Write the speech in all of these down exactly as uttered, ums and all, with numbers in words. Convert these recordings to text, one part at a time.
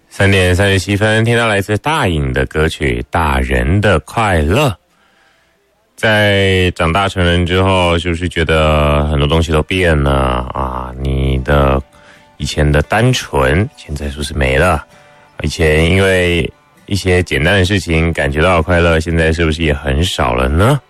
三点三十七分，听到来自大颖的歌曲《大人的快乐》。在长大成人之后，是不是觉得很多东西都变了啊？你的以前的单纯，现在是不是没了？以前因为一些简单的事情感觉到的快乐，现在是不是也很少了呢？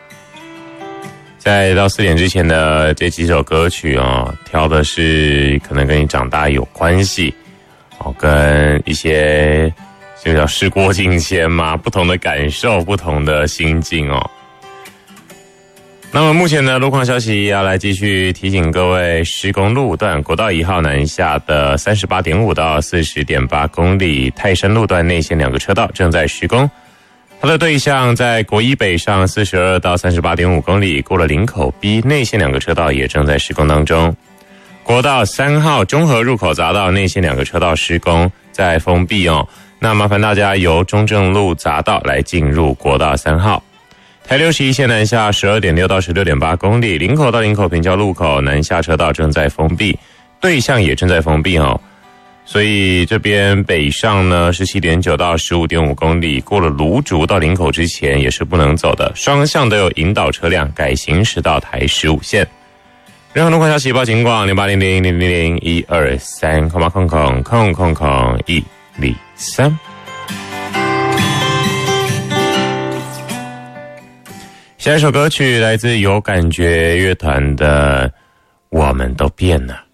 在到四点之前的这几首歌曲哦，挑的是可能跟你长大有关系哦，跟一些就叫事过境迁嘛，不同的感受，不同的心境哦。那么目前呢，路况消息要来继续提醒各位，施工路段国道一号南下的 三十八点五 到 四十点八 公里，泰山路段内线两个车道正在施工。它的对向在国一北上四十二到 三十八点五 公里，过了林口 B 内线两个车道也正在施工当中。国道三号中和入口匝道内线两个车道施工在封闭哦，那麻烦大家由中正路匝道来进入国道三号。台六十一线南下 十二点六 到 十六点八 公里，林口到林口平交路口南下车道正在封闭，对向也正在封闭哦。所以这边北上呢 十七点九 到 十五点五 公里，过了芦竹到林口之前也是不能走的，双向都有引导车辆改行驶到台十五线。任何路况消息报警广零八零零零零零一二三空八空空空空空一零三。下一首歌曲来自有感觉乐团的《我们都变了》。